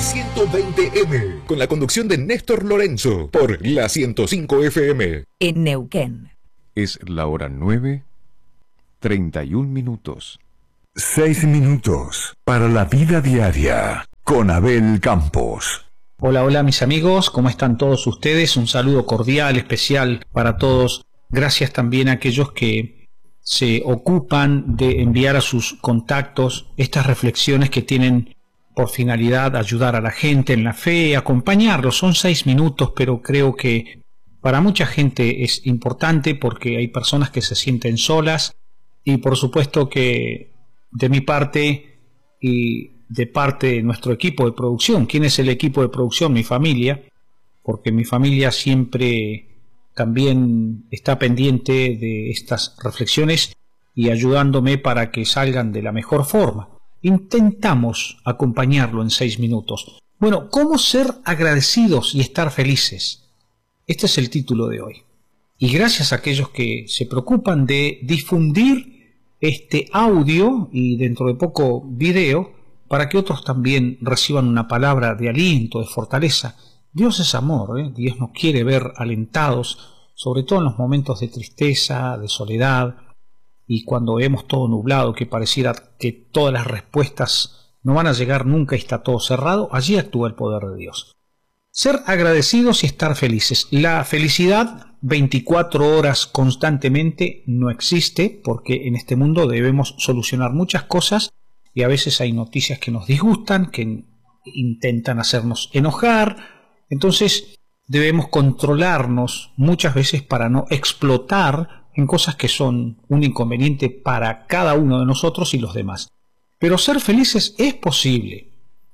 120M, con la conducción de Néstor Lorenzo, por la 105 FM. En Neuquén. Es la hora 9:31. 6 minutos para la vida diaria con Abel Campos. Hola, hola mis amigos, ¿cómo están todos ustedes? Un saludo cordial, especial para todos. Gracias también a aquellos que se ocupan de enviar a sus contactos estas reflexiones que tienen por finalidad ayudar a la gente en la fe, acompañarlos. Son 6 minutos, pero creo que para mucha gente es importante porque hay personas que se sienten solas y por supuesto que de mi parte y de parte de nuestro equipo de producción. ¿Quién es el equipo de producción? Mi familia, porque mi familia siempre también está pendiente de estas reflexiones y ayudándome para que salgan de la mejor forma. Intentamos acompañarlo en 6 minutos. Bueno, ¿cómo ser agradecidos y estar felices? Este es el título de hoy. Y gracias a aquellos que se preocupan de difundir este audio y dentro de poco video, para que otros también reciban una palabra de aliento, de fortaleza. Dios es amor, ¿eh? Dios nos quiere ver alentados, sobre todo en los momentos de tristeza, de soledad, y cuando vemos todo nublado, que pareciera que todas las respuestas no van a llegar nunca y está todo cerrado, allí actúa el poder de Dios. Ser agradecidos y estar felices. La felicidad 24 horas constantemente no existe, porque en este mundo debemos solucionar muchas cosas, y a veces hay noticias que nos disgustan, que intentan hacernos enojar. Entonces debemos controlarnos muchas veces para no explotar en cosas que son un inconveniente para cada uno de nosotros y los demás. Pero ser felices es posible,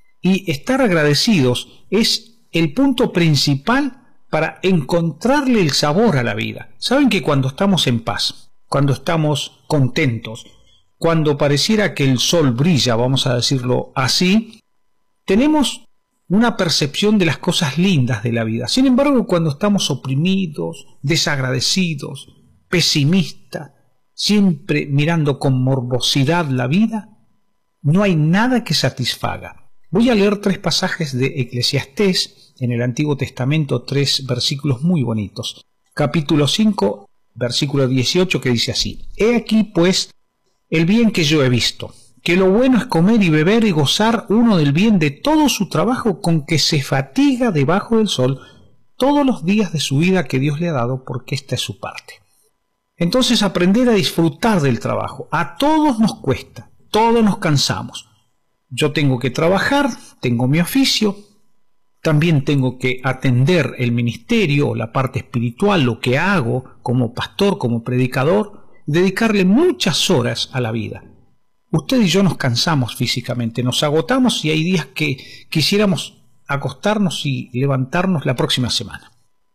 y estar agradecidos es el punto principal para encontrarle el sabor a la vida. Saben que cuando estamos en paz, cuando estamos contentos, cuando pareciera que el sol brilla, vamos a decirlo así, tenemos una percepción de las cosas lindas de la vida. Sin embargo, cuando estamos oprimidos, desagradecidos, pesimistas, siempre mirando con morbosidad la vida, no hay nada que satisfaga. Voy a leer 3 pasajes de Eclesiastés en el Antiguo Testamento, 3 versículos muy bonitos. Capítulo 5, versículo 18, que dice así: He aquí, pues, el bien que yo he visto, que lo bueno es comer y beber y gozar uno del bien de todo su trabajo con que se fatiga debajo del sol todos los días de su vida que Dios le ha dado, porque esta es su parte. Entonces, aprender a disfrutar del trabajo. A todos nos cuesta, todos nos cansamos. Yo tengo que trabajar, tengo mi oficio, también tengo que atender el ministerio, la parte espiritual, lo que hago como pastor, como predicador, dedicarle muchas horas a la vida. Usted y yo nos cansamos físicamente, nos agotamos y hay días que quisiéramos acostarnos y levantarnos la próxima semana.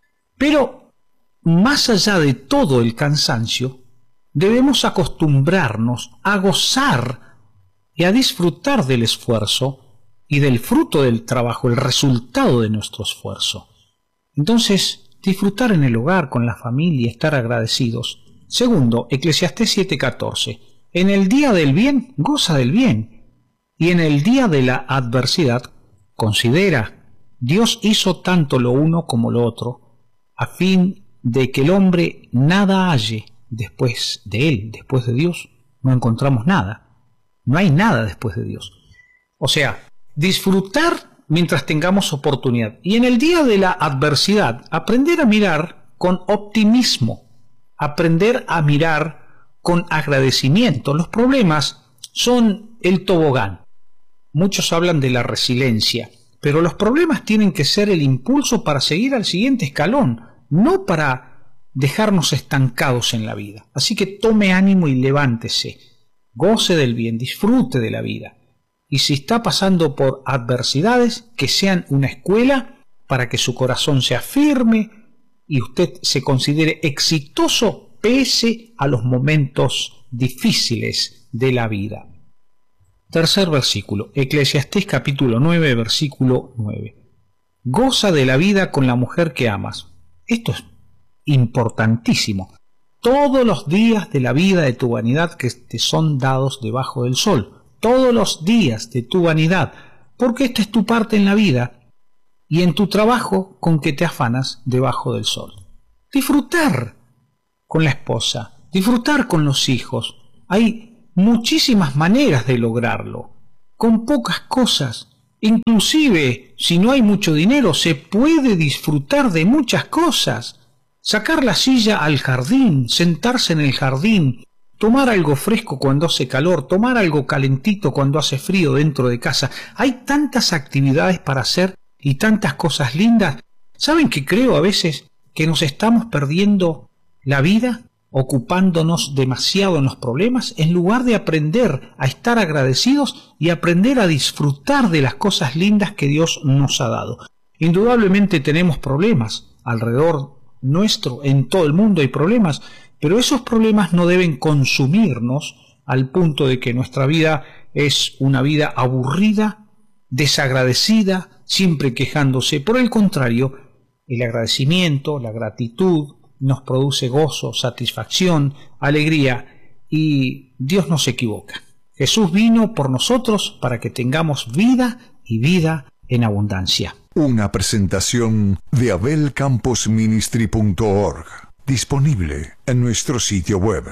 Pero más allá de todo el cansancio, debemos acostumbrarnos a gozar y a disfrutar del esfuerzo y del fruto del trabajo, el resultado de nuestro esfuerzo. Entonces, disfrutar en el hogar, con la familia, estar agradecidos. Segundo, Eclesiastés 7:14. En el día del bien, goza del bien. Y en el día de la adversidad, considera, Dios hizo tanto lo uno como lo otro, a fin de que el hombre nada halle después de él, después de Dios. No encontramos nada. No hay nada después de Dios. O sea, disfrutar mientras tengamos oportunidad. Y en el día de la adversidad, aprender a mirar con optimismo. Aprender a mirar con agradecimiento. Los problemas son el tobogán. Muchos hablan de la resiliencia, pero los problemas tienen que ser el impulso para seguir al siguiente escalón, no para dejarnos estancados en la vida. Así que tome ánimo y levántese, goce del bien, disfrute de la vida. Y si está pasando por adversidades, que sean una escuela para que su corazón sea firme y usted se considere exitoso pese a los momentos difíciles de la vida. Tercer versículo, Eclesiastés capítulo 9, versículo 9. Goza de la vida con la mujer que amas. Esto es importantísimo. Todos los días de la vida de tu vanidad que te son dados debajo del sol. Todos los días de tu vanidad. porque esta es tu parte en la vida y en tu trabajo con que te afanas debajo del sol. Disfrutar con la esposa, disfrutar con los hijos. Hay muchísimas maneras de lograrlo, con pocas cosas. Inclusive, si no hay mucho dinero, se puede disfrutar de muchas cosas. Sacar la silla al jardín, sentarse en el jardín, tomar algo fresco cuando hace calor, tomar algo calentito cuando hace frío dentro de casa. Hay tantas actividades para hacer y tantas cosas lindas. ¿Saben que creo a veces que nos estamos perdiendo la vida ocupándonos demasiado en los problemas en lugar de aprender a estar agradecidos y aprender a disfrutar de las cosas lindas que Dios nos ha dado? Indudablemente tenemos problemas alrededor nuestro, en todo el mundo hay problemas, pero esos problemas no deben consumirnos al punto de que nuestra vida es una vida aburrida, desagradecida, siempre quejándose. Por el contrario, el agradecimiento, la gratitud, nos produce gozo, satisfacción, alegría, y Dios no se equivoca. Jesús vino por nosotros para que tengamos vida y vida en abundancia. Una presentación de abelcamposministry.org, disponible en nuestro sitio web.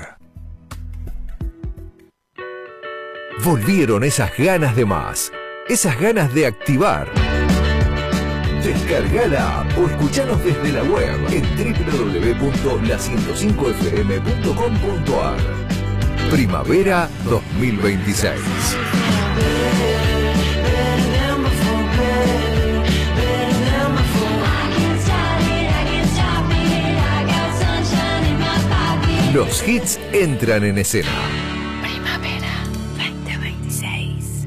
Volvieron esas ganas de más, esas ganas de activar. Descargala o escuchanos desde la web en www.la105fm.com.ar. Primavera 2026. Los hits entran en escena. Primavera 2026.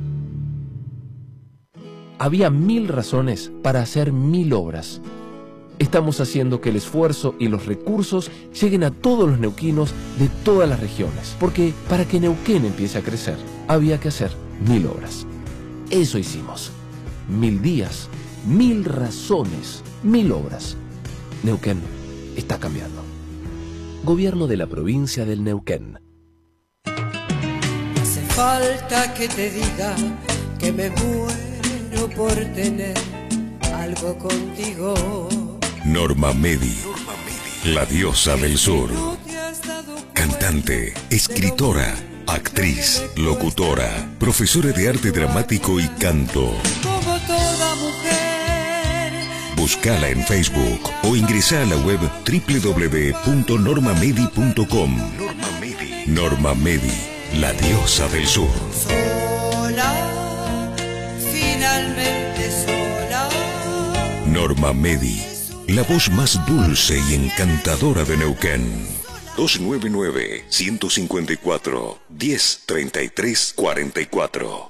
Había 1000 razones para hacer 1000 obras. Estamos haciendo que el esfuerzo y los recursos lleguen a todos los neuquinos de todas las regiones. Porque para que Neuquén empiece a crecer, había que hacer 1000 obras. Eso hicimos. 1000 días, 1000 razones, 1000 obras. Neuquén está cambiando. Gobierno de la provincia del Neuquén. Hace falta que te diga que me muero por tener algo contigo. Norma Medi, la diosa del sur. Cantante, escritora, actriz, locutora, profesora de arte dramático y canto. Como toda mujer. Búscala en Facebook o ingresa a la web www.normamedi.com. Norma Medi, la diosa del sur. Sola, finalmente sola. Norma Medi, la voz más dulce y encantadora de Neuquén. 299-154-1033-44.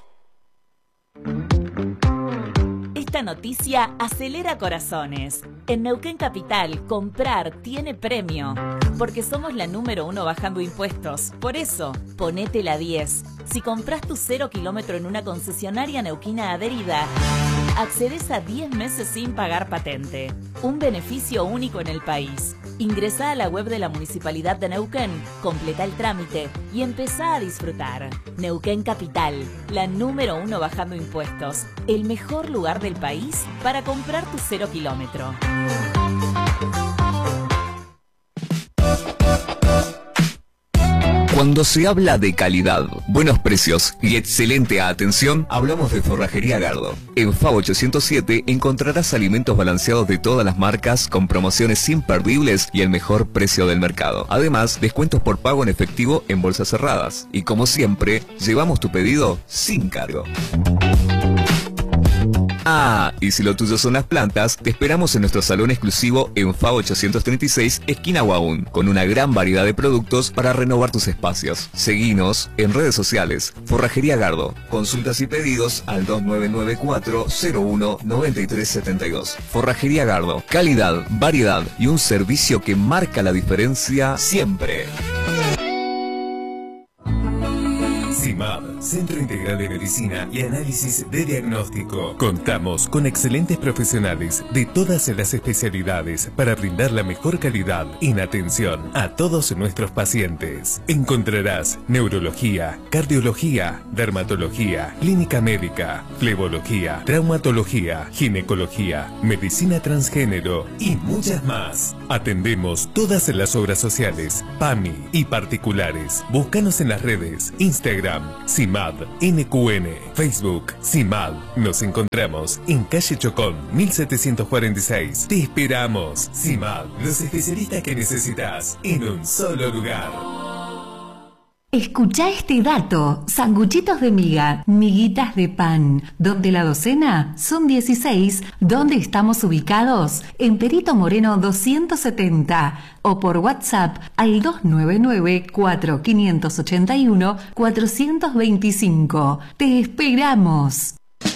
Esta noticia acelera corazones. En Neuquén Capital, comprar tiene premio. Porque somos la número 1 bajando impuestos. Por eso, ponete la 10. Si compras tu 0 kilómetro en una concesionaria neuquina adherida, accedes a 10 meses sin pagar patente. Un beneficio único en el país. Ingresá a la web de la Municipalidad de Neuquén, completa el trámite y empezá a disfrutar. Neuquén Capital, la número 1 bajando impuestos. El mejor lugar del país para comprar tu 0 kilómetro. Cuando se habla de calidad, buenos precios y excelente atención, hablamos de Forrajería Gardo. En FAO 807 encontrarás alimentos balanceados de todas las marcas con promociones imperdibles y el mejor precio del mercado. Además, descuentos por pago en efectivo en bolsas cerradas. Y como siempre, llevamos tu pedido sin cargo. Ah, y si lo tuyo son las plantas, te esperamos en nuestro salón exclusivo en FAO 836, esquina Guaún, con una gran variedad de productos para renovar tus espacios. Seguinos en redes sociales, Forrajería Gardo. Consultas y pedidos al 2994-01-9372. Forrajería Gardo, calidad, variedad y un servicio que marca la diferencia siempre. CIMAD, Centro Integral de Medicina y Análisis de Diagnóstico. Contamos con excelentes profesionales de todas las especialidades para brindar la mejor calidad en atención a todos nuestros pacientes. Encontrarás neurología, cardiología, dermatología, clínica médica, flebología, traumatología, ginecología, medicina transgénero y muchas más. Atendemos todas las obras sociales, PAMI y particulares. Búscanos en las redes, Instagram, CIMAD, NQN, Facebook, CIMAD. Nos encontramos en calle Chocón, 1746. Te esperamos. CIMAD, los especialistas que necesitas en un solo lugar. Escucha este dato, sanguchitos de miga, miguitas de pan, donde la docena son 16, donde estamos ubicados en Perito Moreno 270 o por WhatsApp al 299-4581-425. Te esperamos.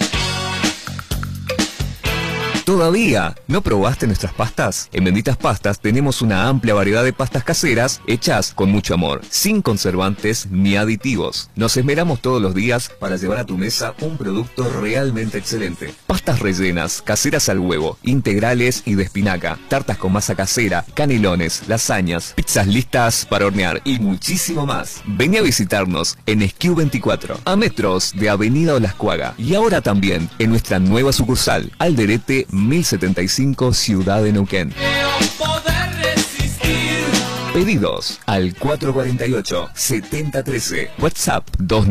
¿Todavía no probaste nuestras pastas? En Benditas Pastas tenemos una amplia variedad de pastas caseras hechas con mucho amor, sin conservantes ni aditivos. Nos esmeramos todos los días para llevar a tu mesa un producto realmente excelente. Pastas rellenas, caseras al huevo, integrales y de espinaca, tartas con masa casera, canelones, lasañas, pizzas listas para hornear y muchísimo más. Vení a visitarnos en Esquiu 24, a metros de Avenida Olascuaga, y ahora también en nuestra nueva sucursal, Alderete 1075, Ciudad de Neuquén. Pedidos al 448-7013. WhatsApp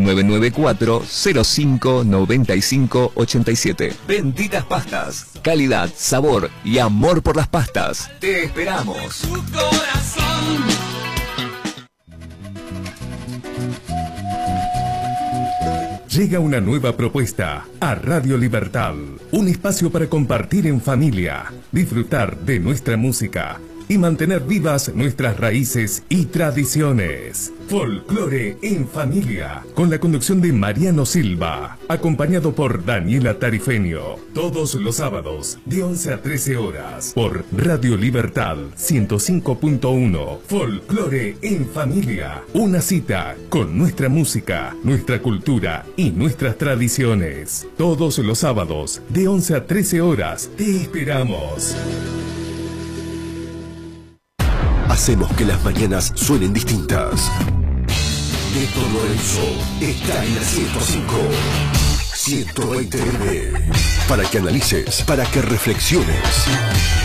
2994-059587. Benditas Pastas. Calidad, sabor y amor por las pastas. Te esperamos. Llega una nueva propuesta a Radio Libertad, un espacio para compartir en familia, disfrutar de nuestra música y mantener vivas nuestras raíces y tradiciones. Folclore en Familia, con la conducción de Mariano Silva, acompañado por Daniela Tarifeño, todos los sábados de 11 a 13 horas, por Radio Libertad 105.1. Folclore en Familia, una cita con nuestra música, nuestra cultura y nuestras tradiciones. Todos los sábados de 11 a 13 horas, te esperamos. Hacemos que las mañanas suenen distintas. Néstor Lorenzo está en la 105, 120M. Para que analices, para que reflexiones.